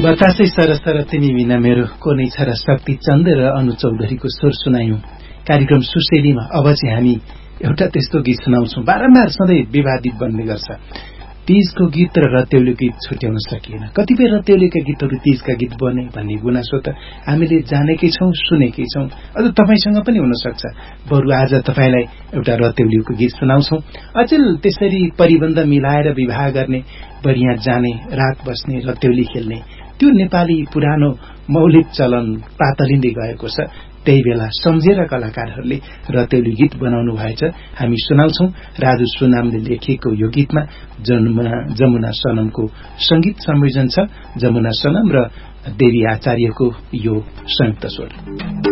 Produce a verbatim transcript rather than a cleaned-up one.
बतासै सरसर तिमी बिना मेरो कुनै छ र शक्ति चन्द र अनु चौधरीको स्वर सुनायौं। कार्यक्रम सुशेलीमा अब चाहिँ हामी एउटा त्यस्तो गीत सुनाउँछौं बारम्बार सधैँ विवादित बन्ने गर्छ। तीजको गीत र रत्याउली गीत छुट्याउन सकिएन। कतिपय रत्याउलीका गीतहरू तीजका गीत बने भन्ने गुनासो त हामीले जानेकै छौं, सुनेकै छौं। अझ तपाईसँग पनि हुन सक्छ। बरु आज तपाईलाई एउटा रत्याउलीको गीत सुनाउँछौं। अचेल त्यसरी परिबन्ध मिलाएर विवाह गर्ने, बढिया जाने, रात बस्ने, रत्याउली खेल्ने त्यो नेपाली पुरानो मौलिक चलन पातलिँदै गएको छ। त्यही बेला सम्झेर कलाकारहरूले रत्याउली गीत बनाउनु भएछ। हामी सुनाउँछौं। राजु सुनामले लेखिएको यो गीतमा जमुना जमुना सनमको संगीत संयोजन छ। जमुना सनम र देवी आचार्यको यो संयुक्त स्वर।